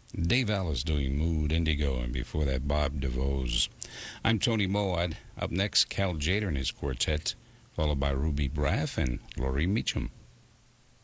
Dave Ellis doing Mood Indigo, and before that, Bob DeVos. I'm Tony Moad. Up next, Cal Jader and his quartet, followed by Ruby Braff and Laurie Meacham.